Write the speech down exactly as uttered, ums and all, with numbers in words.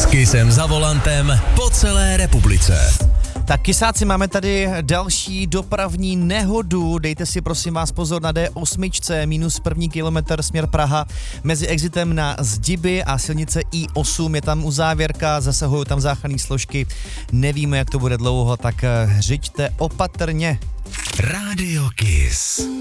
Kissem za volantem po celé republice. Tak kysáci, máme tady další dopravní nehodu. Dejte si prosím vás pozor na D osm, minus první kilometr směr Praha. Mezi exitem na Zdiby a silnice I osm je tam uzávěrka, zasahují tam záchranné složky. Nevíme, jak to bude dlouho, tak řiďte opatrně. Rádio Kiss.